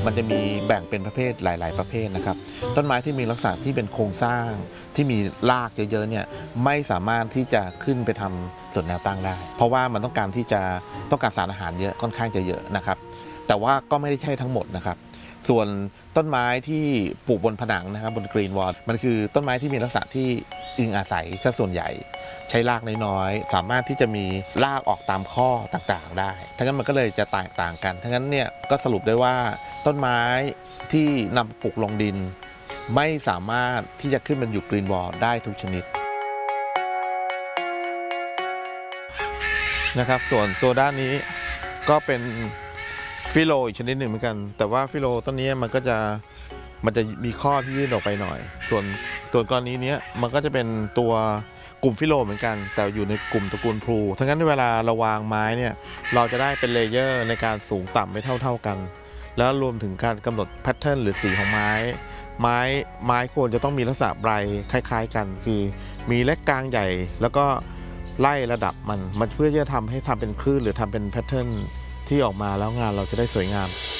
มันจะมีแบ่งเป็นประเภทหลายๆประเภทนะครับต้นไม้ที่มีลักษณะที่เป็นโครงสร้างที่มีรากเยอะๆเนี่ยไม่สามารถที่จะขึ้นไปทำส่วนแนวตั้งได้เพราะว่ามันต้องการสารอาหารเยอะค่อนข้างจะเยอะนะครับแต่ว่าก็ไม่ได้ใช่ทั้งหมดนะครับส่วนต้นไม้ที่ปลูกบนผนังนะครับบนกรีนวอลมันคือต้นไม้ที่มีลักษณะที่อิงอาศัยซะส่วนใหญ่ใช้รากน้อยๆสามารถที่จะมีรากออกตามข้อต่างๆได้ทั้งนั้นมันก็เลยจะแตกต่างกันทั้งนั้นเนี่ยก็สรุปได้ว่าต้นไม้ที่นำปลูกลงดินไม่สามารถที่จะขึ้นมาอยู่กรีนวอลได้ทุกชนิดนะครับส่วนตัวด้านนี้ก็เป็นฟิโลอีกชนิดหนึ่งเหมือนกันแต่ว่าฟิโลต้นนี้มันจะมีข้อที่ยื่นออกไปหน่อยส่วนกรณีนี้มันก็จะเป็นตัวกลุ่มฟิโลเหมือนกันแต่อยู่ในกลุ่มตระกูลพลูทั้งนั้นเวลาเราวางไม้เนี่ยเราจะได้เป็นเลเยอร์ในการสูงต่ำไม่เท่ากันแล้วรวมถึงการกำหนดแพทเทิร์นหรือสีของไม้ควรจะต้องมีลักษณะใบคล้ายๆกันคือมีเล็กกลางใหญ่แล้วก็ไล่ระดับมันเพื่อจะทำให้ทำเป็นคลื่นหรือทำเป็นแพทเทิร์นที่ออกมาแล้วงานเราจะได้สวยงาม